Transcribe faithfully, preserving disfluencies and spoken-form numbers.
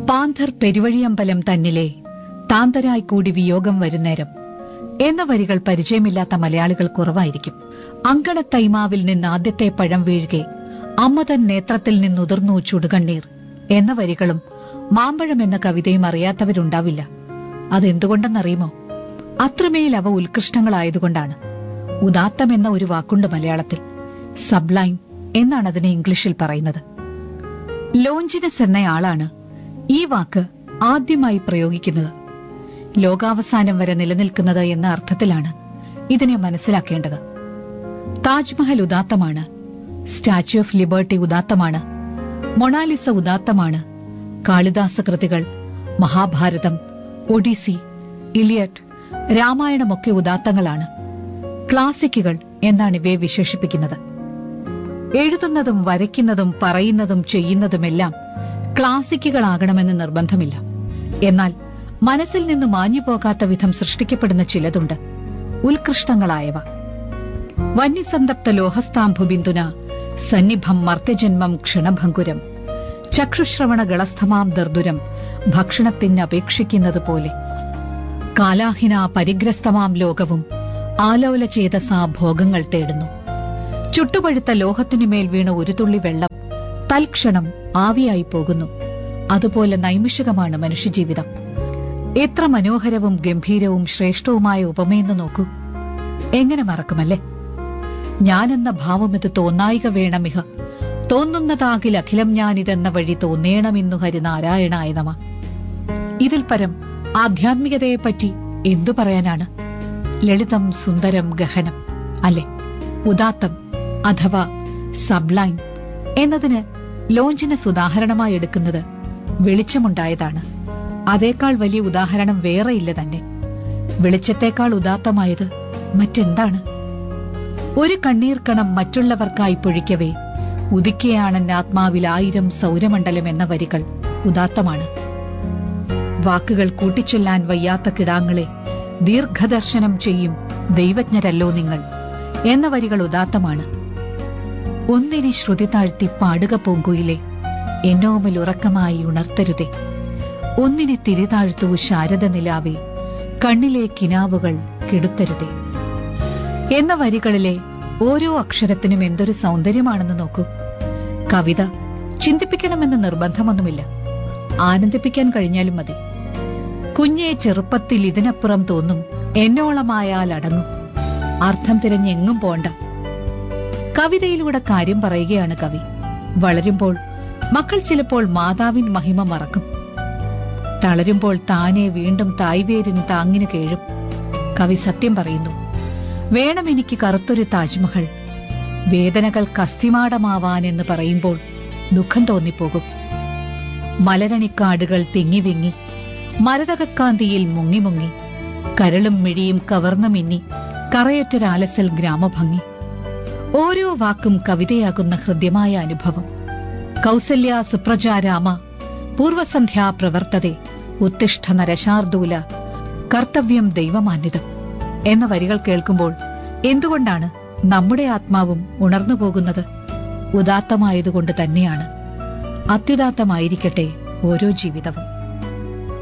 പാന്തർ പെരുവഴിയമ്പലം തന്നിലെ താന്തരായി കൂടി വിയോഗം വരുന്നേരം എന്ന വരികൾ പരിചയമില്ലാത്ത മലയാളികൾ കുറവായിരിക്കും. അങ്കണത്തൈമാവിൽ നിന്ന് ആദ്യത്തെ പഴം വീഴുകെ അമ്മതൻ നേത്രത്തിൽ നിന്നുതിർന്നു ചുടുകണ്ണീർ എന്ന വരികളും മാമ്പഴം എന്ന കവിതയും അറിയാത്തവരുണ്ടാവില്ല. അതെന്തുകൊണ്ടെന്നറിയുമോ? അത്രമേൽ അവ ഉത്കൃഷ്ടങ്ങളായതുകൊണ്ടാണ്. ഉദാത്തം എന്ന ഒരു വാക്കുണ്ട് മലയാളത്തിൽ. സബ്ലൈം എന്നാണ് അതിനെ ഇംഗ്ലീഷിൽ പറയുന്നത്. ലോഞ്ചിനസ് എന്നയാളാണ് ഈ വാക്ക് ആദ്യമായി പ്രയോഗിക്കുന്നത്. ലോകാവസാനം വരെ നിലനിൽക്കുന്നത് എന്ന അർത്ഥത്തിലാണ് ഇതിനെ മനസ്സിലാക്കേണ്ടത്. Taj Mahal ഉദാത്തമാണ്, statue of liberty ഉദാത്തമാണ്, Mona Lisa ഉദാത്തമാണ്, Kalidasa കൃതികൾ, മഹാഭാരതം, ഒഡീസി, ഇലിയട്ട്, രാമായണമൊക്കെ ഉദാത്തങ്ങളാണ്. ക്ലാസിക്കുകൾ എന്നാണ് ഇവയെ വിശേഷിപ്പിക്കുന്നത്. എഴുതുന്നതും വരയ്ക്കുന്നതും പറയുന്നതും ചെയ്യുന്നതുമെല്ലാം ക്ലാസിക്കുകളാകണമെന്ന് നിർബന്ധമില്ല. എന്നാൽ മനസ്സിൽ നിന്ന് മാഞ്ഞുപോകാത്ത വിധം സൃഷ്ടിക്കപ്പെടുന്ന ചിലതുണ്ട്, ഉത്കൃഷ്ടങ്ങളായവ. വന്യസന്തപ്ത ലോഹസ്താംഭു ബിന്ദുന സന്നിഭം മർത്യജന്മം ക്ഷണഭങ്കുരം ചക്ഷുശ്രവണ ഗളസ്ഥമാം ദർദുരം ഭക്ഷണത്തിന് അപേക്ഷിക്കുന്നതുപോലെ കാലാഹിന പരിഗ്രസ്തമാം ലോകവും ആലോല ചേതസാ ഭോഗങ്ങൾ തേടുന്നു. ചുട്ടുപഴുത്ത ലോഹത്തിനുമേൽ വീണ ഒരു തുള്ളി വെള്ളം തൽക്ഷണം ആവിയായി പോകുന്നു. അതുപോലെ നൈമിഷികമാണ് മനുഷ്യജീവിതം. എത്ര മനോഹരവും ഗംഭീരവും ശ്രേഷ്ഠവുമായ ഉപമയെന്ന് നോക്കൂ. എങ്ങനെ മറക്കുമല്ലേ? ഞാനെന്ന ഭാവമിത് തോന്നായിക വേണമിഹ, തോന്നുന്നതാകിൽ അഖിലം ഞാനിതെന്ന വഴി തോന്നേണമെന്നു ഹരിനാരായണായ നമ. ഇതിൽ പരം ആധ്യാത്മികതയെപ്പറ്റി എന്തു പറയാനാണ്? ലളിതം, സുന്ദരം, ഗഹനം അല്ലെ? ഉദാത്തം അഥവാ സബ്ലൈം എന്നതിന് ലോഞ്ചിനസ് ഉദാഹരണമായി എടുക്കുന്നത് വെളിച്ചമുണ്ടായതാണ്. അതേക്കാൾ വലിയ ഉദാഹരണം വേറെയില്ല തന്നെ. വെളിച്ചത്തേക്കാൾ ഉദാത്തമായത് മറ്റെന്താണ്? ഒരു കണ്ണീർക്കണം മറ്റുള്ളവർക്കായി പൊഴിക്കവേ ഉദിക്കയാണെൻ ആത്മാവിൽ ആയിരം സൗരമണ്ഡലം എന്ന വരികൾ ഉദാത്തമാണ്. വാക്കുകൾ കൂട്ടിച്ചൊല്ലാൻ വയ്യാത്ത കിടാങ്ങളെ ദീർഘദർശനം ചെയ്യും ദൈവജ്ഞരല്ലോ നിങ്ങൾ എന്ന വരികൾ ഉദാത്തമാണ്. ഒന്നിനി ശ്രുതി താഴ്ത്തി പാടുക പൂങ്കുയിലെ എന്നോമൽ ഉറക്കമായി ഉണർത്തരുതേ, ഒന്നിനെ തിരിതാഴ്ത്തു ശാരദ നിലാവേ കണ്ണിലെ കിനാവുകൾ കെടുത്തരുതേ എന്ന വരികളിലെ ഓരോ അക്ഷരത്തിനും എന്തൊരു സൗന്ദര്യമാണെന്ന് നോക്കൂ. കവിത ചിന്തിപ്പിക്കണമെന്ന് നിർബന്ധമൊന്നുമില്ല, ആനന്ദിപ്പിക്കാൻ കഴിഞ്ഞാലും മതി. കുഞ്ഞെ ചെറുപ്പത്തിൽ ഇതിനപ്പുറം തോന്നും, എന്നോളമായാൽ അടങ്ങും, അർത്ഥം തിരഞ്ഞെങ്ങും പോണ്ട. കവിതയിലൂടെ കാര്യം പറയുകയാണ് കവി. വളരുമ്പോൾ മക്കൾ ചിലപ്പോൾ മാതാവിൻ മഹിമ മറക്കും. തളരുമ്പോൾ താനെ വീണ്ടും തായ്വേരിന് താങ്ങിന് കേഴും. കവി സത്യം പറയുന്നു. വേണം എനിക്ക് കറുത്തൊരു താജ്മഹൽ, വേദനകൾ കസ്തിമാടമാവാൻ എന്ന് പറയുമ്പോൾ ദുഃഖം തോന്നിപ്പോകും. മലരണിക്കാടുകൾ തിങ്ങി വിങ്ങി മരതകക്കാന്തിയിൽ മുങ്ങി മുങ്ങി കരളും മിഴിയും കവർന്നു മിന്നി കറയറ്റൊരാലസൽ ഗ്രാമഭംഗി. ഓരോ വാക്കും കവിതയാകുന്ന ഹൃദ്യമായ അനുഭവം. കൗസല്യ സുപ്രജാരാമ പൂർവസന്ധ്യാ പ്രവർത്തതെ ഉത്തിഷ്ഠ നരശാർദൂല കർത്തവ്യം ദൈവമാന്വിതം എന്ന വരികൾ കേൾക്കുമ്പോൾ എന്തുകൊണ്ടാണ് നമ്മുടെ ആത്മാവും ഉണർന്നു പോകുന്നത്? ഉദാത്തമായതുകൊണ്ട് തന്നെയാണ്. അത്യുദാത്തമായിരിക്കട്ടെ ഓരോ ജീവിതവും.